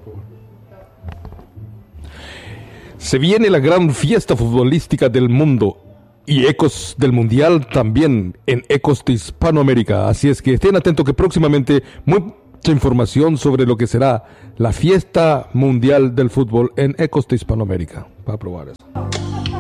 Se viene la gran fiesta futbolística del mundo y ecos del mundial también en Ecos de Hispanoamérica. Así es que estén atentos que próximamente mucha información sobre lo que será la fiesta mundial del fútbol en Ecos de Hispanoamérica. Para probar eso.